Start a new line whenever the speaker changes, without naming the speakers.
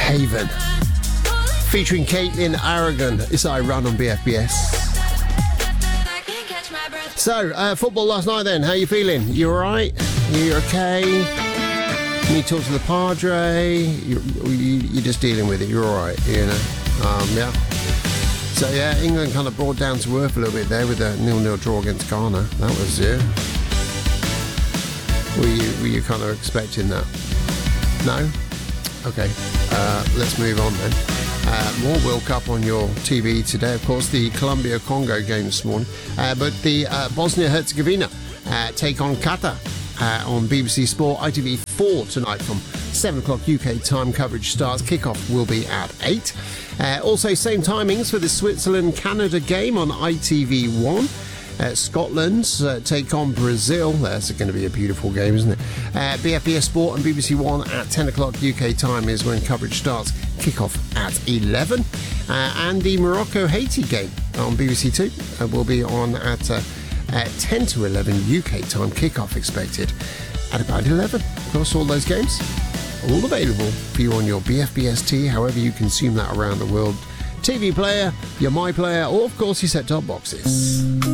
Haven. Featuring Caitlin Aragon. It's I Run on BFBS. So, football last night then. How you feeling? You alright? You okay? You talk to the Padre? You're just dealing with it. You're alright, you know? Yeah. So, yeah, England kind of brought down to earth a little bit there with a 0-0 draw against Ghana. That was, yeah. Were you kind of expecting that? No? Okay. Let's move on then. More World Cup on your TV today. Of course, the Colombia-Congo game this morning. But the Bosnia-Herzegovina take on Qatar on BBC Sport. ITV4 tonight from 7 o'clock UK time. Coverage starts. Kickoff will be at 8. Also, same timings for the Switzerland-Canada game on ITV1. Scotland take on Brazil. That's going to be a beautiful game, isn't it? BFBS Sport and BBC One at 10 o'clock UK time is when coverage starts. Kickoff at 11. And the Morocco-Haiti game on BBC Two will be on at 10 to 11 UK time. Kickoff expected at about 11. Of course, all those games all available for you on your BFBS however you consume that around the world. TV player, your My Player, or of course your set-top boxes.